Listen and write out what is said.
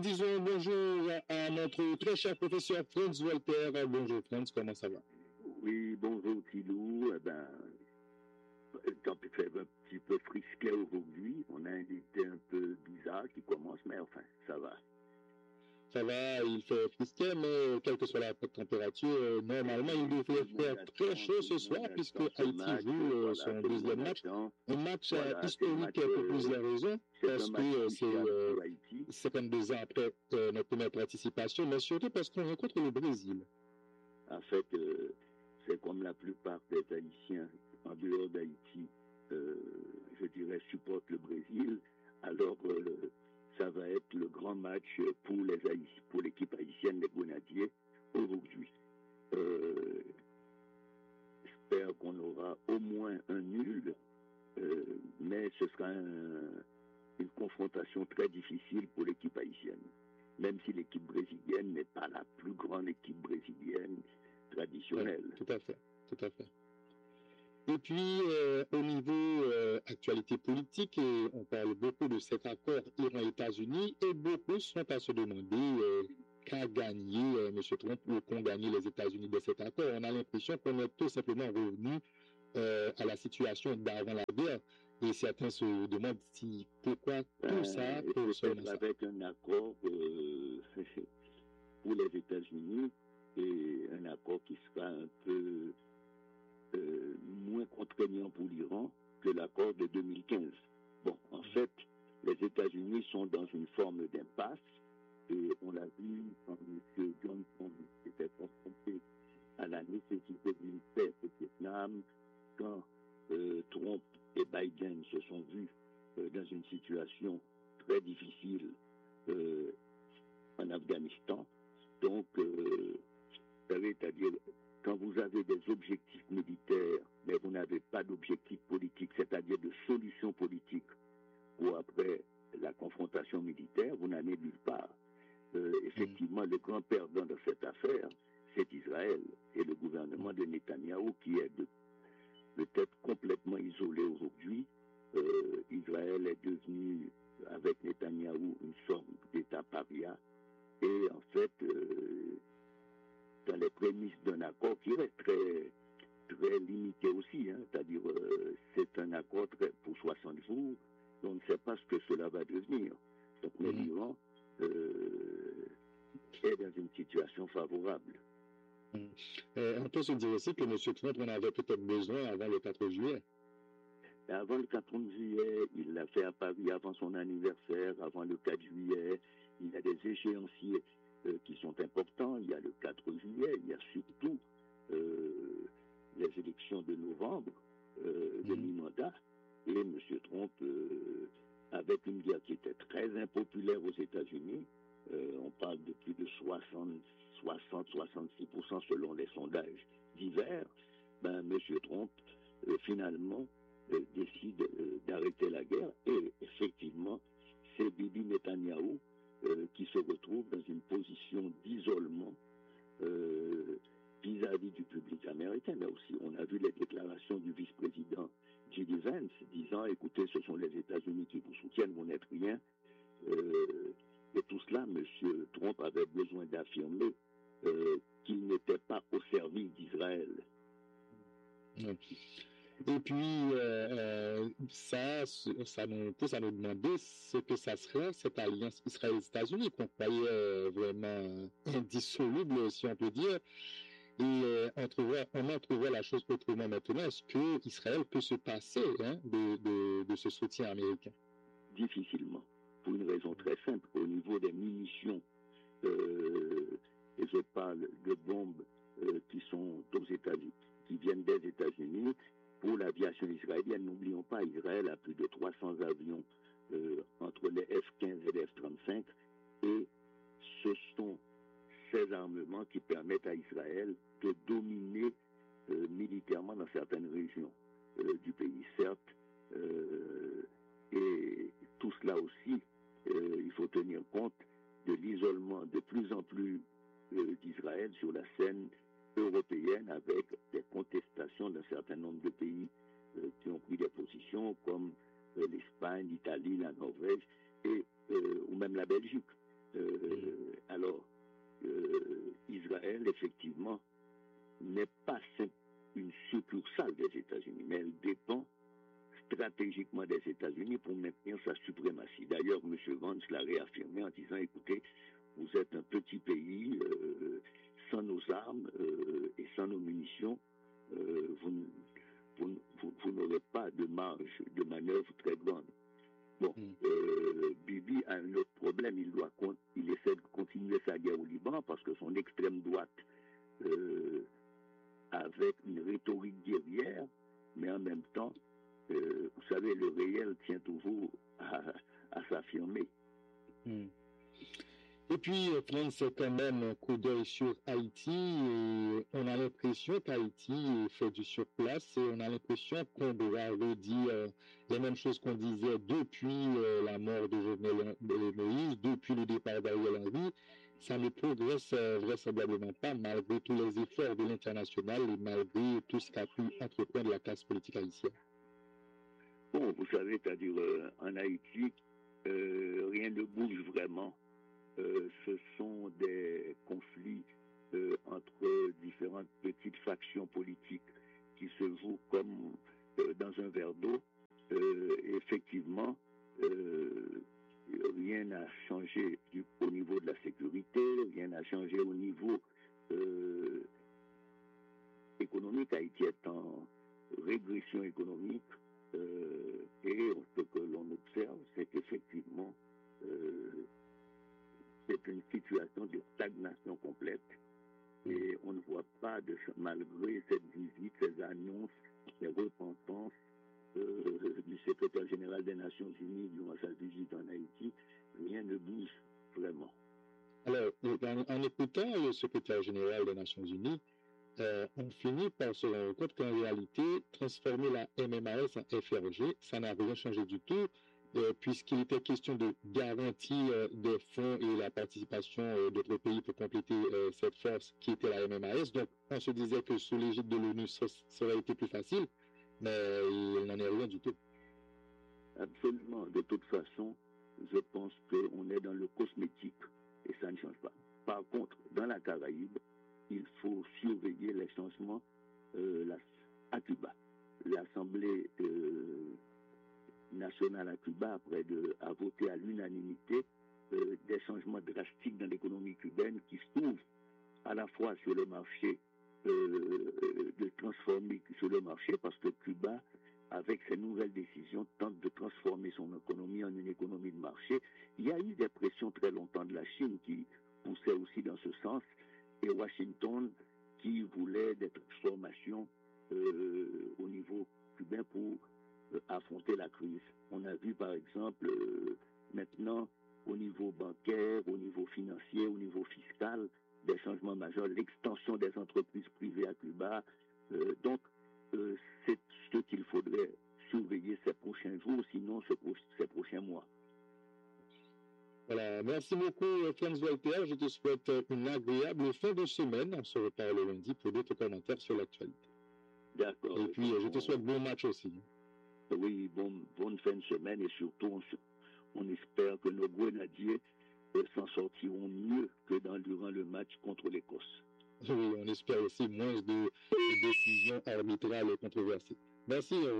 Disons bonjour à notre très cher professeur Franz Walter. Bonjour Franz, comment ça va? Oui, bonjour Tilou. Le temps fait un petit peu frisquet aujourd'hui. On a un été un peu bizarre qui commence, mais enfin, ça va. Ça va, il fait frisquet, mais quelle que soit la température, normalement il devrait faire très chaud ce soir puisque Haïti joue son deuxième match. Un match historique pour plusieurs raisons, parce que c'est 52 ans après notre première participation, mais surtout parce qu'on rencontre le Brésil. En fait, c'est comme la plupart des Haïtiens en dehors d'Haïti, je dirais, supportent le Brésil. Alors, ça va être le grand match pour l'équipe haïtienne, les Grenadiers, aujourd'hui. J'espère qu'on aura au moins un nul, mais ce sera une confrontation très difficile pour l'équipe haïtienne. Même si l'équipe brésilienne n'est pas la plus grande équipe brésilienne traditionnelle. Ouais, tout à fait, tout à fait. Et puis, au niveau actualité politique, on parle beaucoup de cet accord Iran-États-Unis et beaucoup sont à se demander qu'a gagné M. Trump ou qu'ont gagné les États-Unis de cet accord. On a l'impression qu'on est tout simplement revenu à la situation d'avant la guerre et certains se demandent pourquoi tout ça pour seulement ça. Avec un accord pour les États-Unis et un accord qui sera un peu moins contraignant pour l'Iran que l'accord de 2015. Bon, en fait, les États-Unis sont dans une forme d'impasse et on l'a vu quand M. Johnson était confronté à la nécessité d'une paix au Vietnam, quand Trump et Biden se sont vus dans une situation très difficile en Afghanistan. Donc, c'est-à-dire, quand vous avez des objectifs militaires, mais vous n'avez pas d'objectif politique, c'est-à-dire de solution politique, ou après la confrontation militaire, vous n'en êtes nulle part. Effectivement, le grand perdant de cette affaire, c'est Israël et le gouvernement de Netanyahou qui est peut-être complètement isolé aujourd'hui. Israël est devenu, avec Netanyahou, une sorte d'État paria. Et en fait, dans les prémices d'un accord qui reste très, très limité aussi, hein, c'est-à-dire c'est un accord pour 60 jours, on ne sait pas ce que cela va devenir. Donc l'Iran est dans une situation favorable. On peut se dire aussi que M. Trump en avait peut-être besoin avant le 4 juillet. Avant le 4 juillet, il l'a fait à Paris avant son anniversaire, avant le 4 juillet. Il y a des échéanciers qui sont importants. Il y a le 4 juillet, il y a surtout les élections de novembre, de mi-mandat. Et M. Trump, avec une guerre qui était très impopulaire aux États-Unis, on parle de plus de 60-66% selon les sondages divers, ben, M. Trump, finalement, décide d'arrêter la guerre et effectivement c'est Bibi Netanyahou qui se retrouve dans une position d'isolement vis-à-vis du public américain. Mais aussi on a vu les déclarations du vice-président J.D. Vance disant écoutez, ce sont les États-Unis qui vous soutiennent, vous n'êtes rien. Et tout cela, M. Trump avait besoin d'affirmer qu'il n'était pas au service d'Israël. Et puis, ça nous pousse à nous demander ce que ça serait, cette alliance Israël-États-Unis, qu'on croyait vraiment indissoluble, si on peut dire. Et on entrevoit la chose autrement maintenant. Est-ce que Israël peut se passer de ce soutien américain? Difficilement, pour une raison très simple. Au niveau des munitions, et je parle de bombes qui sont aux États-Unis, qui viennent des États-Unis, pour l'aviation israélienne. N'oublions pas, Israël a plus de 300 avions entre les F-15 et les F-35 et ce sont ces armements qui permettent à Israël de dominer militairement dans certaines régions du pays, certes. Et tout cela aussi, il faut tenir compte de l'isolement de plus en plus d'Israël sur la scène européenne avec des contestations d'un certain nombre de pays qui ont pris des positions comme l'Espagne, l'Italie, la Norvège et ou même la Belgique. Alors, Israël, effectivement, n'est pas une succursale des États-Unis, mais elle dépend stratégiquement des États-Unis pour maintenir sa suprématie. D'ailleurs, M. Vance l'a réaffirmé en disant, écoutez, vous êtes un petit pays, sans nos armes et sans nos munitions, vous n'aurez pas de marge de manœuvre très grande. Bon, Bibi a un autre problème, il essaie de continuer sa guerre au Liban parce que son extrême droite, avec une rhétorique guerrière, mais en même temps, vous savez, le réel tient toujours à s'affirmer. Et puis, Franz, c'est quand même un coup d'œil sur Haïti. Et on a l'impression qu'Haïti fait du surplace et on a l'impression qu'on doit redire les mêmes choses qu'on disait depuis la mort de Jovenel Moïse, depuis le départ d'Ariel Henry. Ça ne progresse vraisemblablement pas malgré tous les efforts de l'international et malgré tout ce qu'a pu entreprendre la classe politique haïtienne. Bon, vous savez, c'est-à-dire en Haïti, rien ne bouge vraiment. Ce sont des conflits entre différentes petites factions politiques qui se vouent comme dans un verre d'eau. Effectivement, rien n'a changé au niveau de la sécurité, rien n'a changé au niveau économique. Haïti est en régression économique et ce que l'on observe, c'est qu'effectivement, c'est une situation de stagnation complète et on ne voit pas, malgré cette visite, ces annonces, ces repentances du secrétaire général des Nations Unies durant sa visite en Haïti, rien ne bouge vraiment. Alors, en écoutant le secrétaire général des Nations Unies, on finit par se rendre compte qu'en réalité, transformer la MMAS en FRG, ça n'a rien changé du tout, puisqu'il était question de garantie des fonds et la participation d'autres pays pour compléter cette force qui était la MMAS. Donc, on se disait que sous l'égide de l'ONU, ça aurait été plus facile, mais il n'en est rien du tout. Absolument. De toute façon, je pense qu'on est dans le cosmétique et ça ne change pas. Par contre, dans la Caraïbe, il faut surveiller les changements à Cuba. L'Assemblée nationale à Cuba a voté à l'unanimité des changements drastiques dans l'économie cubaine qui s'ouvrent à la fois sur le marché, de transformer sur le marché, parce que Cuba, avec ses nouvelles décisions, tente de transformer son économie en une économie de marché. Il y a eu des pressions très longtemps de la Chine qui poussaient aussi dans ce sens, et Washington qui voulait des transformations au niveau cubain pour affronter la crise. On a vu par exemple maintenant au niveau bancaire, au niveau financier, au niveau fiscal, des changements majeurs, l'extension des entreprises privées à Cuba. Donc, c'est ce qu'il faudrait surveiller ces prochains jours, sinon ces prochains mois. Voilà, merci beaucoup Franz Walter, je te souhaite une agréable fin de semaine, on se reparle lundi pour d'autres commentaires sur l'actualité. D'accord. Et puis je te souhaite bon match aussi. Oui, bonne fin de semaine et surtout on espère que nos grenadiers s'en sortiront mieux que durant le match contre l'Écosse. Oui, on espère aussi moins de décisions arbitrales et controversées. Merci.